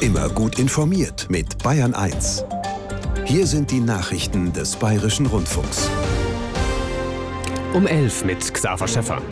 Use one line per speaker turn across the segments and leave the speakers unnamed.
Immer gut informiert mit Bayern 1. Hier sind die Nachrichten des Bayerischen Rundfunks.
Um 11 mit Xaver Schäffer.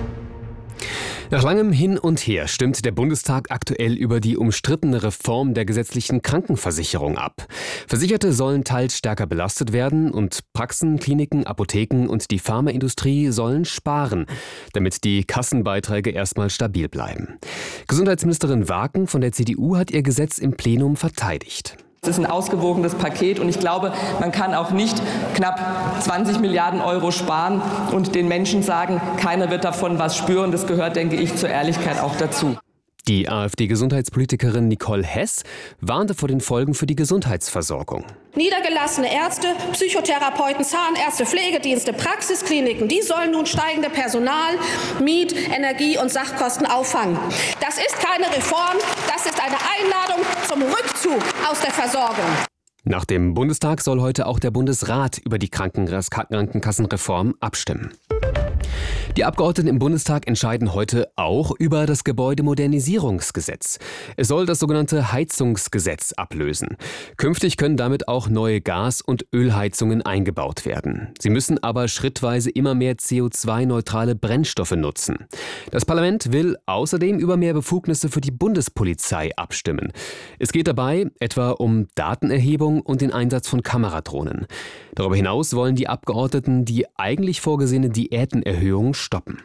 Nach langem Hin und Her stimmt der Bundestag aktuell über die umstrittene Reform der gesetzlichen Krankenversicherung ab. Versicherte sollen teils stärker belastet werden und Praxen, Kliniken, Apotheken und die Pharmaindustrie sollen sparen, damit die Kassenbeiträge erstmal stabil bleiben. Gesundheitsministerin Waken von der CDU hat ihr Gesetz im Plenum verteidigt.
Das ist ein ausgewogenes Paket und ich glaube, man kann auch nicht knapp 20 Milliarden Euro sparen und den Menschen sagen, keiner wird davon was spüren. Das gehört, denke ich, zur Ehrlichkeit auch dazu.
Die AfD-Gesundheitspolitikerin Nicole Hess warnte vor den Folgen für die Gesundheitsversorgung.
Niedergelassene Ärzte, Psychotherapeuten, Zahnärzte, Pflegedienste, Praxiskliniken, die sollen nun steigende Personal-, Miet-, Energie- und Sachkosten auffangen. Das ist keine Reform, das ist eine Einladung zum Rückzug aus der Versorgung.
Nach dem Bundestag soll heute auch der Bundesrat über die Krankenkassenreform abstimmen. Die Abgeordneten im Bundestag entscheiden heute auch über das Gebäudemodernisierungsgesetz. Es soll das sogenannte Heizungsgesetz ablösen. Künftig können damit auch neue Gas- und Ölheizungen eingebaut werden. Sie müssen aber schrittweise immer mehr CO2-neutrale Brennstoffe nutzen. Das Parlament will außerdem über mehr Befugnisse für die Bundespolizei abstimmen. Es geht dabei etwa um Datenerhebung und den Einsatz von Kameradrohnen. Darüber hinaus wollen die Abgeordneten die eigentlich vorgesehene Diätenerhöhung stoppen.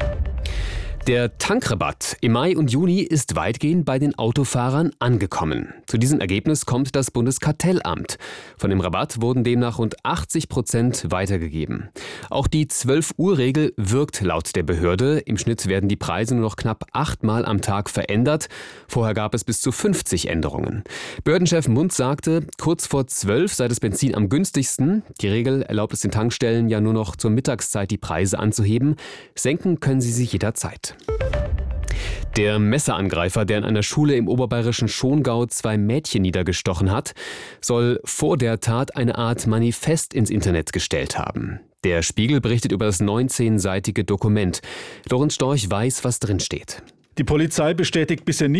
Der Tankrabatt im Mai und Juni ist weitgehend bei den Autofahrern angekommen. Zu diesem Ergebnis kommt das Bundeskartellamt. Von dem Rabatt wurden demnach rund 80% weitergegeben. Auch die 12-Uhr-Regel wirkt laut der Behörde. Im Schnitt werden die Preise nur noch knapp 8-mal am Tag verändert. Vorher gab es bis zu 50 Änderungen. Behördenchef Munz sagte, kurz vor 12 sei das Benzin am günstigsten. Die Regel erlaubt es den Tankstellen ja nur noch zur Mittagszeit die Preise anzuheben. Senken können sie sich jederzeit. Der Messerangreifer, der in einer Schule im oberbayerischen Schongau 2 Mädchen niedergestochen hat, soll vor der Tat eine Art Manifest ins Internet gestellt haben. Der Spiegel berichtet über das 19-seitige Dokument. Lorenz Storch weiß, was drin steht.
Die Polizei bestätigt bisher nicht,